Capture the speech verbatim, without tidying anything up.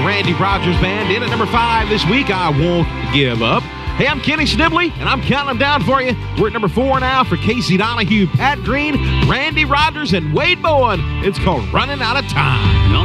Randy Rogers Band. In at number five this week, I Won't Give Up. Hey, I'm Kenny Snibley, and I'm counting them down for you. We're at number four now for Casey Donahue, Pat Green, Randy Rogers, and Wade Bowen. It's called Running Out of Time.